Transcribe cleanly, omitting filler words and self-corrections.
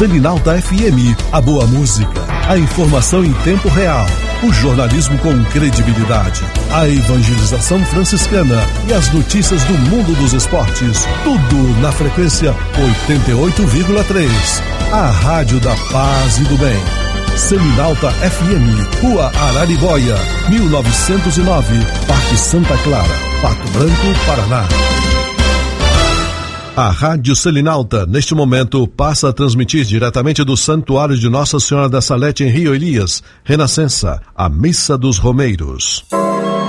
Selinalta FM, a boa música, a informação em tempo real, o jornalismo com credibilidade, a evangelização franciscana e as notícias do mundo dos esportes, tudo na frequência 88,3. A Rádio da Paz e do Bem. Selinalta FM, Rua Araribóia, 1909, Parque Santa Clara, Pato Branco, Paraná. A Rádio Selinalta, neste momento, passa a transmitir diretamente do Santuário de Nossa Senhora da Salete em Rio Elias, Renascença, a Missa dos Romeiros.